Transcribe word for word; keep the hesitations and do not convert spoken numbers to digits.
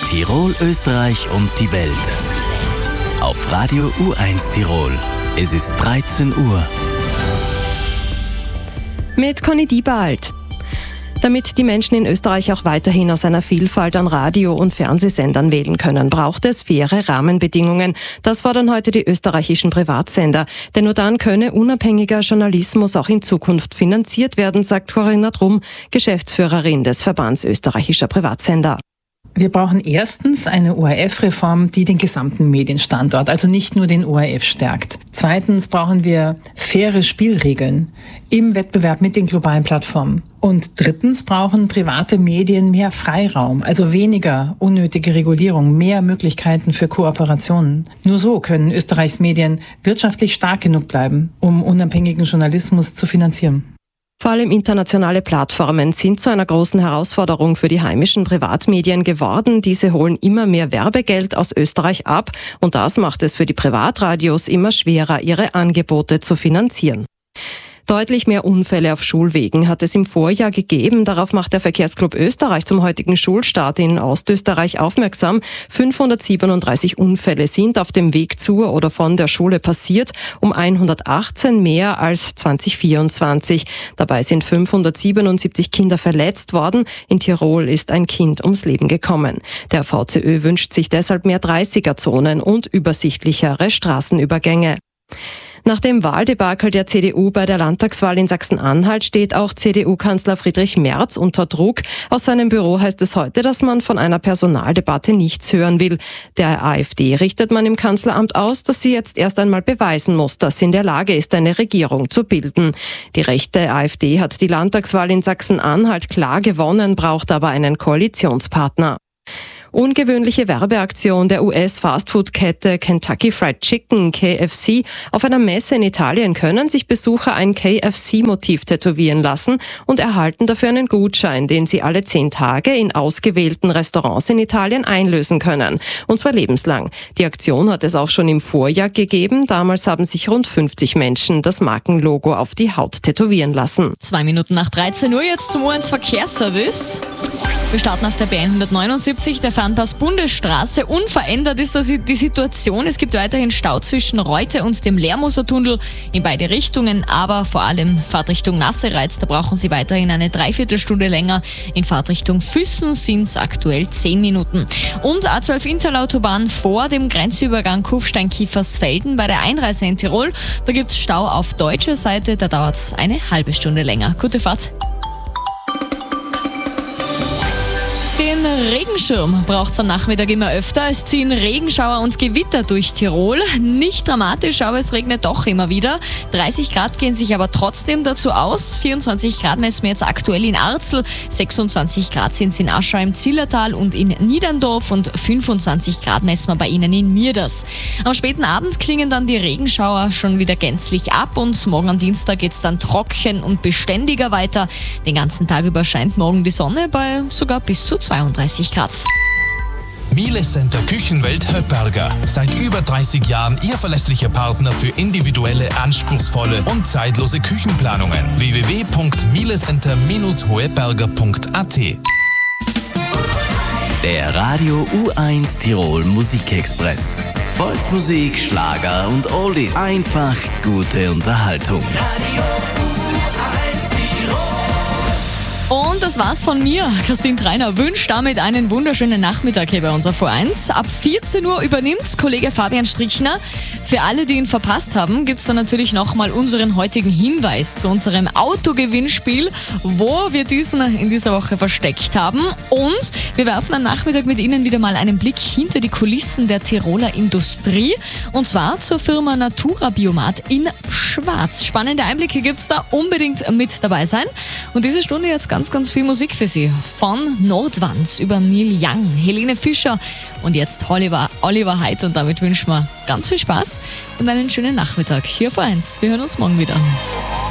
Tirol, Österreich und die Welt. Auf Radio U eins Tirol. Es ist dreizehn Uhr. Mit Conny Diebald. Damit die Menschen in Österreich auch weiterhin aus einer Vielfalt an Radio- und Fernsehsendern wählen können, braucht es faire Rahmenbedingungen. Das fordern heute die österreichischen Privatsender. Denn nur dann könne unabhängiger Journalismus auch in Zukunft finanziert werden, sagt Corinna Drum, Geschäftsführerin des Verbands österreichischer Privatsender. Wir brauchen erstens eine O R F-Reform, die den gesamten Medienstandort, also nicht nur den O R F, stärkt. Zweitens brauchen wir faire Spielregeln im Wettbewerb mit den globalen Plattformen. Und drittens brauchen private Medien mehr Freiraum, also weniger unnötige Regulierung, mehr Möglichkeiten für Kooperationen. Nur so können Österreichs Medien wirtschaftlich stark genug bleiben, um unabhängigen Journalismus zu finanzieren. Vor allem internationale Plattformen sind zu einer großen Herausforderung für die heimischen Privatmedien geworden. Diese holen immer mehr Werbegeld aus Österreich ab und das macht es für die Privatradios immer schwerer, ihre Angebote zu finanzieren. Deutlich mehr Unfälle auf Schulwegen hat es im Vorjahr gegeben. Darauf macht der Verkehrsclub Österreich zum heutigen Schulstart in Ostösterreich aufmerksam. fünfhundertsiebenunddreißig Unfälle sind auf dem Weg zur oder von der Schule passiert, um hundertachtzehn mehr als zwanzig vierundzwanzig. Dabei sind fünfhundertsiebenundsiebzig Kinder verletzt worden. In Tirol ist ein Kind ums Leben gekommen. Der V Z Ö wünscht sich deshalb mehr dreißiger-Zonen und übersichtlichere Straßenübergänge. Nach dem Wahldebakel der C D U bei der Landtagswahl in Sachsen-Anhalt steht auch C D U-Kanzler Friedrich Merz unter Druck. Aus seinem Büro heißt es heute, dass man von einer Personaldebatte nichts hören will. Der AfD richtet man im Kanzleramt aus, dass sie jetzt erst einmal beweisen muss, dass sie in der Lage ist, eine Regierung zu bilden. Die rechte AfD hat die Landtagswahl in Sachsen-Anhalt klar gewonnen, braucht aber einen Koalitionspartner. Ungewöhnliche Werbeaktion der U S-Fastfood-Kette Kentucky Fried Chicken, K F C. Auf einer Messe in Italien können sich Besucher ein K F C-Motiv tätowieren lassen und erhalten dafür einen Gutschein, den sie alle zehn Tage in ausgewählten Restaurants in Italien einlösen können. Und zwar lebenslang. Die Aktion hat es auch schon im Vorjahr gegeben. Damals haben sich rund fünfzig Menschen das Markenlogo auf die Haut tätowieren lassen. Zwei Minuten nach dreizehn Uhr jetzt zum U eins Verkehrsservice. Wir starten auf der B hundertneunundsiebzig, der Fernpass-Bundesstraße. Unverändert ist das die Situation. Es gibt weiterhin Stau zwischen Reute und dem Lehrmoser-Tunnel in beide Richtungen, aber vor allem Fahrtrichtung Nassereiz, da brauchen Sie weiterhin eine Dreiviertelstunde länger. In Fahrtrichtung Füssen sind es aktuell zehn Minuten. Und A zwölf Interlautobahn vor dem Grenzübergang Kufstein-Kiefersfelden bei der Einreise in Tirol. Da gibt es Stau auf deutscher Seite, da dauert es eine halbe Stunde länger. Gute Fahrt. Den Regenschirm braucht es am Nachmittag immer öfter. Es ziehen Regenschauer und Gewitter durch Tirol. Nicht dramatisch, aber es regnet doch immer wieder. dreißig Grad gehen sich aber trotzdem dazu aus. vierundzwanzig Grad messen wir jetzt aktuell in Arzl. sechsundzwanzig Grad sind es in Aschau im Zillertal und in Niederndorf und fünfundzwanzig Grad messen wir bei Ihnen in Mirders. Am späten Abend klingen dann die Regenschauer schon wieder gänzlich ab und morgen am Dienstag geht es dann trocken und beständiger weiter. Den ganzen Tag über scheint morgen die Sonne bei sogar bis zu zweiunddreißig Grad. Miele Center Küchenwelt Höpperger. Seit über dreißig Jahren Ihr verlässlicher Partner für individuelle, anspruchsvolle und zeitlose Küchenplanungen. w w w punkt mielecenter Bindestrich hoeberger punkt a t. Der Radio U eins Tirol Musikexpress. Volksmusik, Schlager und Oldies. Einfach gute Unterhaltung. Und das war's von mir. Christine Treiner wünscht damit einen wunderschönen Nachmittag hier bei unserer V eins. Ab vierzehn Uhr übernimmt Kollege Fabian Strichner. Für alle, die ihn verpasst haben, gibt's dann natürlich nochmal unseren heutigen Hinweis zu unserem Autogewinnspiel, wo wir diesen in dieser Woche versteckt haben. Und wir werfen am Nachmittag mit Ihnen wieder mal einen Blick hinter die Kulissen der Tiroler Industrie. Und zwar zur Firma Natura Biomat in Schwarz. Spannende Einblicke gibt's da. Unbedingt mit dabei sein. Und diese Stunde jetzt ganz, ganz viel Musik für Sie. Von Nordwand über Neil Young, Helene Fischer und jetzt Oliver, Oliver Heid. Und damit wünschen wir ganz viel Spaß und einen schönen Nachmittag hier auf eins. Wir hören uns morgen wieder.